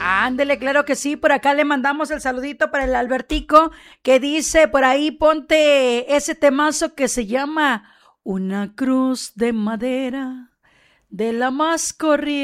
Ándele, claro que sí, por acá le mandamos el saludito para el Albertico, que dice por ahí, ponte ese temazo que se llama Una cruz de madera de la más corriente.